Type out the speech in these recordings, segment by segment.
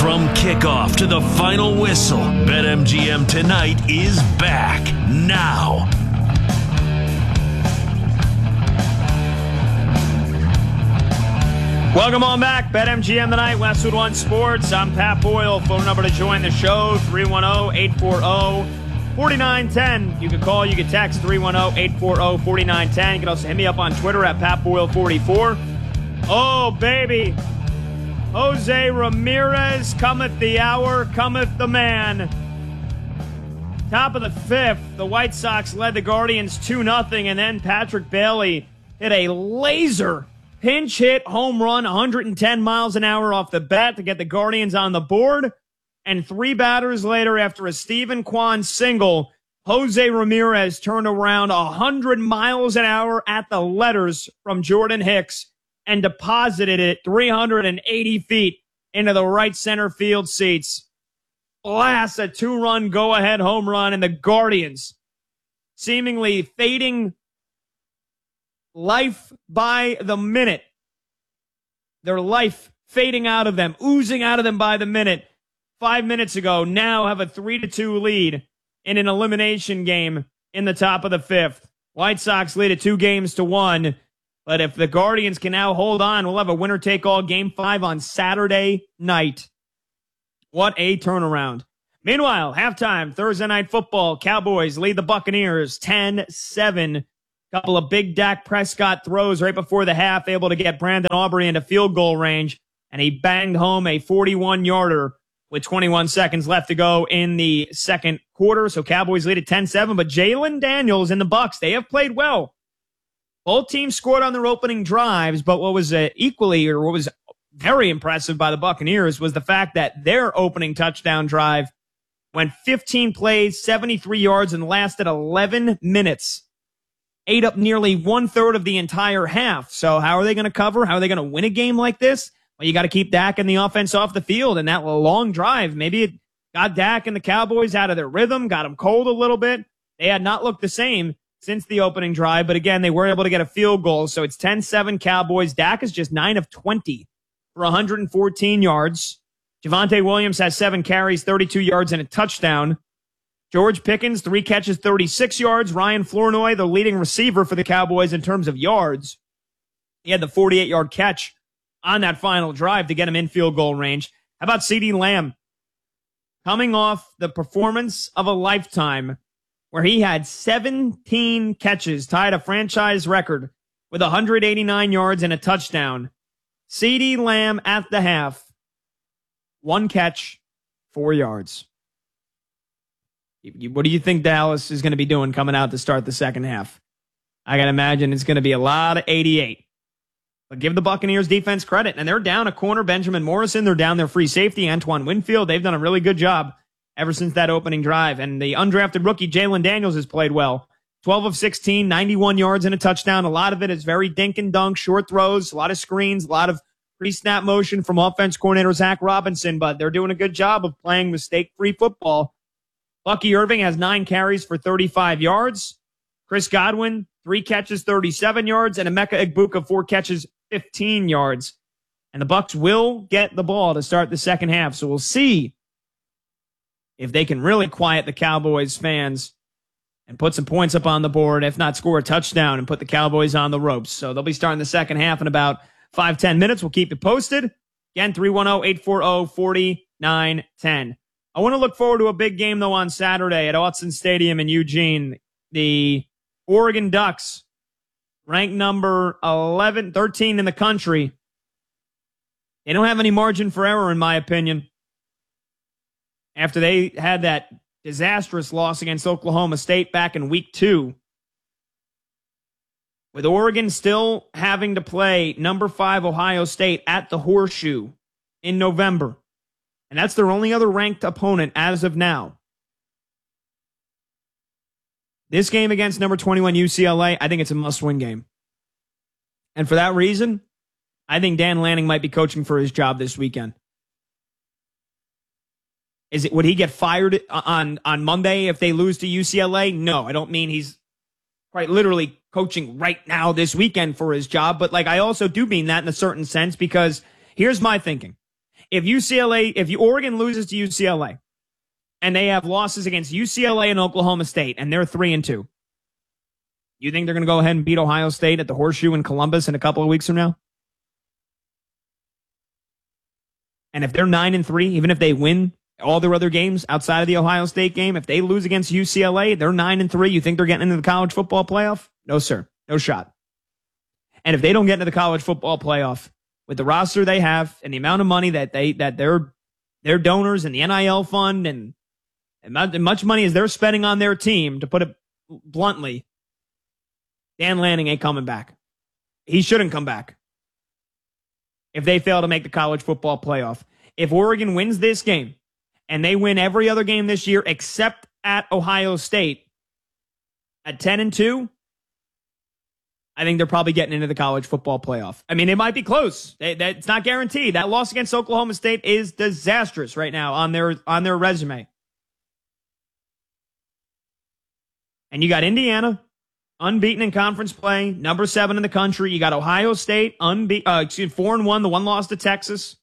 From kickoff to the final whistle, BetMGM Tonight is back now. Welcome on back. BetMGM Tonight, Westwood One Sports. I'm Pat Boyle. Phone number to join the show, 310-840-4910. You can call, you can text, 310-840-4910. You can also hit me up on Twitter at PatBoyle44. Oh, baby. Jose Ramirez, cometh the hour, cometh the man. Top of the fifth, the White Sox led the Guardians 2-0, and then Patrick Bailey hit a laser pinch hit home run, 110 miles an hour off the bat to get the Guardians on the board. And 3 batters later, after a Stephen Kwan single, Jose Ramirez turned around 100 miles an hour at the letters from Jordan Hicks and deposited it 380 feet into the right center field seats. Blast, a 2-run go-ahead home run, and the Guardians seemingly fading life by the minute. Their life fading out of them, oozing out of them by the minute. 5 minutes ago, now have a 3-2 lead in an elimination game in the top of the fifth. White Sox lead it 2-1. But if the Guardians can now hold on, we'll have a winner-take-all Game 5 on Saturday night. What a turnaround. Meanwhile, halftime, Thursday Night Football, Cowboys lead the Buccaneers 10-7. Couple of big Dak Prescott throws right before the half, able to get Brandon Aubrey into field goal range, and he banged home a 41-yarder with 21 seconds left to go in the second quarter. So Cowboys lead at 10-7, but Jalen Daniels and the Bucs, they have played well. Both teams scored on their opening drives, but what was what was very impressive by the Buccaneers was the fact that their opening touchdown drive went 15 plays, 73 yards, and lasted 11 minutes. Ate up nearly 1/3 of the entire half. So how are they going to cover? How are they going to win a game like this? Well, you got to keep Dak and the offense off the field, and that long drive, maybe it got Dak and the Cowboys out of their rhythm, got them cold a little bit. They had not looked the same since the opening drive, but again, they were able to get a field goal, so it's 10-7 Cowboys. Dak is just 9 of 20 for 114 yards. Javonte Williams has 7 carries, 32 yards, and a touchdown. George Pickens, 3 catches, 36 yards. Ryan Flournoy, the leading receiver for the Cowboys in terms of yards. He had the 48-yard catch on that final drive to get him in field goal range. How about CeeDee Lamb? Coming off the performance of a lifetime, where he had 17 catches, tied a franchise record with 189 yards and a touchdown. CeeDee Lamb at the half, 1 catch, 4 yards. What do you think Dallas is going to be doing coming out to start the second half? I can imagine it's going to be a lot of 88. But give the Buccaneers defense credit, and they're down a corner, Benjamin Morrison. They're down their free safety, Antoine Winfield. They've done a really good job ever since that opening drive. And the undrafted rookie, Jalen Daniels, has played well. 12 of 16, 91 yards and a touchdown. A lot of it is very dink and dunk, short throws, a lot of screens, a lot of pre-snap motion from offense coordinator Zach Robinson, but they're doing a good job of playing mistake-free football. Bucky Irving has 9 carries for 35 yards. Chris Godwin, 3 catches, 37 yards, and Emeka Egbuka, 4 catches, 15 yards. And the Bucs will get the ball to start the second half, so we'll see if they can really quiet the Cowboys fans and put some points up on the board, if not score a touchdown and put the Cowboys on the ropes. So they'll be starting the second half in about 5-10 minutes. We'll keep you posted. Again, 310-840-4910. I want to look forward to a big game, though, on Saturday at Autzen Stadium in Eugene. The Oregon Ducks, ranked number 13 in the country. They don't have any margin for error, in my opinion, after they had that disastrous loss against Oklahoma State back in week 2. With Oregon still having to play number 5 Ohio State at the Horseshoe in November. And that's their only other ranked opponent as of now. This game against number 21 UCLA, I think it's a must-win game. And for that reason, I think Dan Lanning might be coaching for his job this weekend. Would he get fired on Monday if they lose to UCLA? No, I don't mean he's quite literally coaching right now this weekend for his job. But I also do mean that in a certain sense, because here's my thinking. if Oregon loses to UCLA and they have losses against UCLA and Oklahoma State and they're 3-2, you think they're going to go ahead and beat Ohio State at the Horseshoe in Columbus in a couple of weeks from now? And if they're 9-3, even if they win all their other games outside of the Ohio State game, if they lose against UCLA, they're 9-3. You think they're getting into the college football playoff? No, sir. No shot. And if they don't get into the college football playoff with the roster they have and the amount of money that their donors and the NIL fund and much money as they're spending on their team, to put it bluntly, Dan Lanning ain't coming back. He shouldn't come back if they fail to make the college football playoff. If Oregon wins this game and they win every other game this year except at Ohio State at 10-2, I think they're probably getting into the college football playoff. I mean, it might be close. It's not guaranteed. That loss against Oklahoma State is disastrous right now on their resume. And you got Indiana, unbeaten in conference play, number 7 in the country. You got Ohio State, 4-1, the one loss to Texas.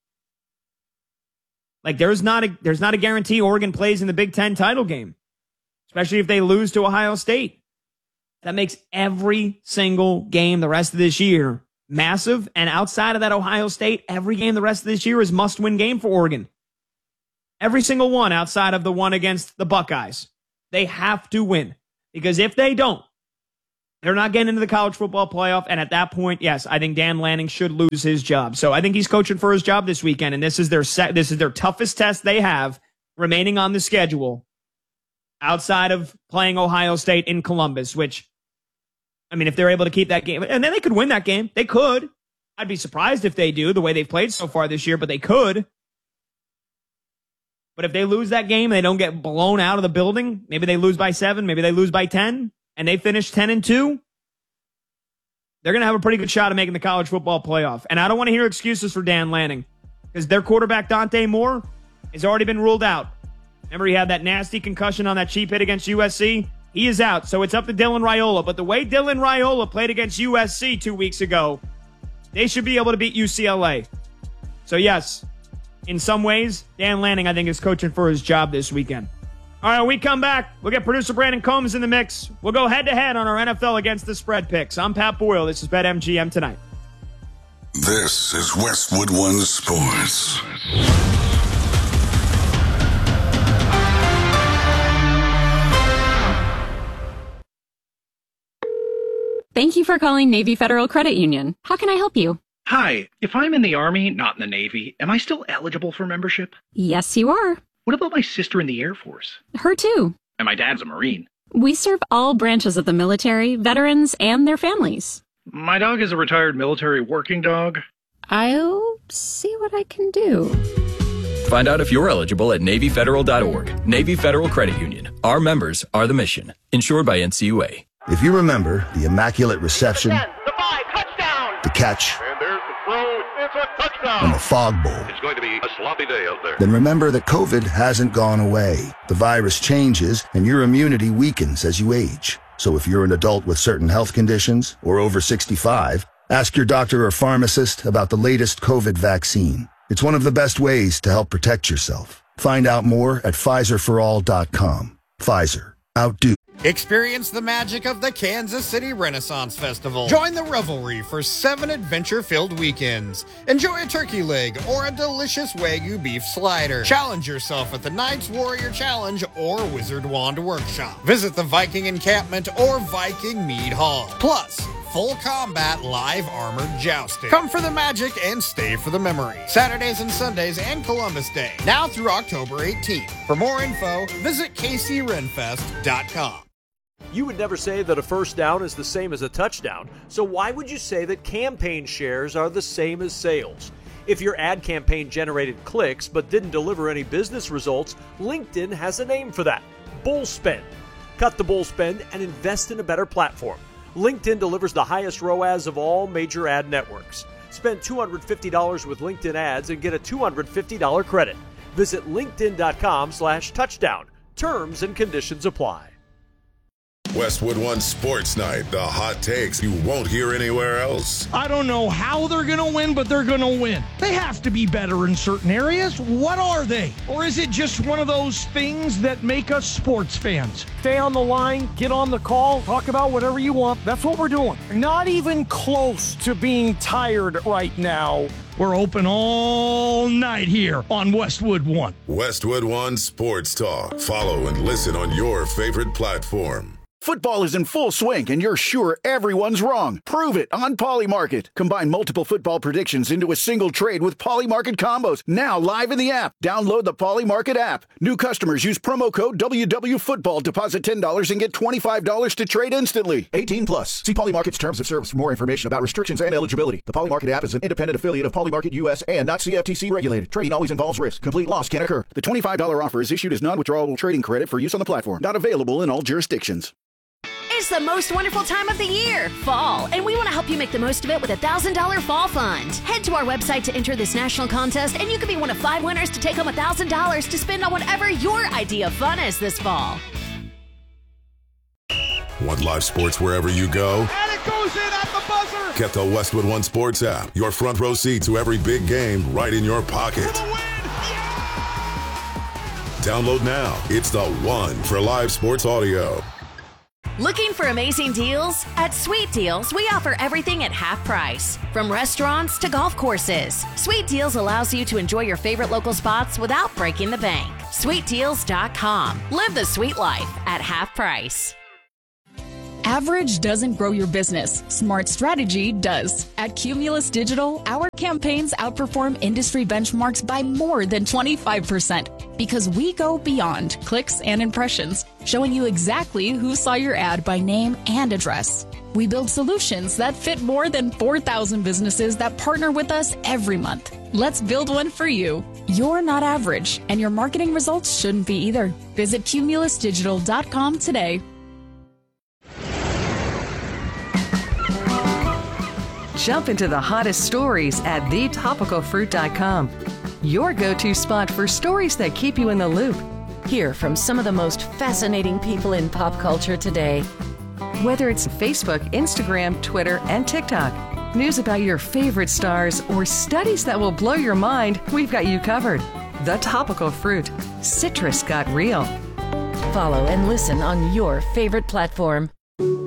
Like, there's not a guarantee Oregon plays in the Big Ten title game, especially if they lose to Ohio State. That makes every single game the rest of this year massive. And outside of that Ohio State, every game the rest of this year is must-win game for Oregon. Every single one outside of the one against the Buckeyes. They have to win. Because if they don't, they're not getting into the college football playoff. And at that point, yes, I think Dan Lanning should lose his job. So I think he's coaching for his job this weekend. And this is their toughest test they have remaining on the schedule outside of playing Ohio State in Columbus, which, I mean, if they're able to keep that game, and then they could win that game. They could. I'd be surprised if they do, the way they've played so far this year, but they could. But if they lose that game and they don't get blown out of the building, maybe they lose by 7, maybe they lose by 10, and they finish 10-2, they're going to have a pretty good shot at making the college football playoff. And I don't want to hear excuses for Dan Lanning, because their quarterback, Dante Moore, has already been ruled out. Remember, he had that nasty concussion on that cheap hit against USC? He is out, so it's up to Dylan Raiola. But the way Dylan Raiola played against USC 2 weeks ago, they should be able to beat UCLA. So, yes, in some ways, Dan Lanning, I think, is coaching for his job this weekend. All right, when we come back, we'll get producer Brandon Combs in the mix. We'll go head-to-head on our NFL Against the Spread picks. I'm Pat Boyle. This is BetMGM Tonight. This is Westwood One Sports. Thank you for calling Navy Federal Credit Union. How can I help you? Hi, if I'm in the Army, not in the Navy, am I still eligible for membership? Yes, you are. What about my sister in the Air Force? Her too. And my dad's a Marine. We serve all branches of the military, veterans, and their families. My dog is a retired military working dog. I'll see what I can do. Find out if you're eligible at NavyFederal.org. Navy Federal Credit Union. Our members are the mission. Insured by NCUA. If you remember the immaculate reception, the catch, and there's the throw, it's a touchdown, and the fog bowl, it's going to be a sloppy day out there. Then remember that COVID hasn't gone away. The virus changes, and your immunity weakens as you age. So if you're an adult with certain health conditions or over 65, ask your doctor or pharmacist about the latest COVID vaccine. It's one of the best ways to help protect yourself. Find out more at PfizerForAll.com. Pfizer. Outdo. Experience the magic of the Kansas City Renaissance Festival. Join the revelry for 7 adventure-filled weekends. Enjoy a turkey leg or a delicious Wagyu beef slider. Challenge yourself at the Knights Warrior Challenge or Wizard Wand Workshop. Visit the Viking Encampment or Viking Mead Hall. Plus, full combat live armored jousting. Come for the magic and stay for the memory. Saturdays and Sundays and Columbus Day. Now through October 18th. For more info, visit kcrenfest.com. You would never say that a first down is the same as a touchdown, so why would you say that campaign shares are the same as sales? If your ad campaign generated clicks but didn't deliver any business results, LinkedIn has a name for that: bull spend. Cut the bull spend and invest in a better platform. LinkedIn delivers the highest ROAS of all major ad networks. Spend $250 with LinkedIn ads and get a $250 credit. Visit linkedin.com/touchdown. Terms and conditions apply. Westwood One Sports Night, the hot takes you won't hear anywhere else. I don't know how they're going to win, but they're going to win. They have to be better in certain areas. What are they? Or is it just one of those things that make us sports fans? Stay on the line, get on the call, talk about whatever you want. That's what we're doing. Not even close to being tired right now. We're open all night here on Westwood One. Westwood One Sports Talk. Follow and listen on your favorite platform. Football is in full swing, and you're sure everyone's wrong. Prove it on Polymarket. Combine multiple football predictions into a single trade with Polymarket combos. Now live in the app. Download the Polymarket app. New customers use promo code WWFootball. Deposit $10 and get $25 to trade instantly. 18 plus. See Polymarket's terms of service for more information about restrictions and eligibility. The Polymarket app is an independent affiliate of Polymarket US and not CFTC regulated. Trading always involves risk. Complete loss can occur. The $25 offer is issued as non-withdrawable trading credit for use on the platform. Not available in all jurisdictions. It's the most wonderful time of the year, fall, and we want to help you make the most of it with a $1,000 fall fund. Head to our website to enter this national contest, and you could be one of 5 winners to take home $1,000 to spend on whatever your idea of fun is this fall. Want live sports wherever you go? And it goes in at the buzzer! Get the Westwood One Sports app. Your front row seat to every big game right in your pocket. Download now. It's the one for live sports audio. Looking for amazing deals? At Sweet Deals, we offer everything at half price. From restaurants to golf courses, Sweet Deals allows you to enjoy your favorite local spots without breaking the bank. SweetDeals.com. Live the sweet life at half price. Average doesn't grow your business. Smart strategy does. At Cumulus Digital, our campaigns outperform industry benchmarks by more than 25% because we go beyond clicks and impressions, showing you exactly who saw your ad by name and address. We build solutions that fit more than 4,000 businesses that partner with us every month. Let's build one for you. You're not average, and your marketing results shouldn't be either. Visit cumulusdigital.com today. Jump into the hottest stories at thetopicalfruit.com. Your go-to spot for stories that keep you in the loop. Hear from some of the most fascinating people in pop culture today. Whether it's Facebook, Instagram, Twitter, and TikTok, news about your favorite stars, or studies that will blow your mind, we've got you covered. The Topical Fruit. Citrus got real. Follow and listen on your favorite platform.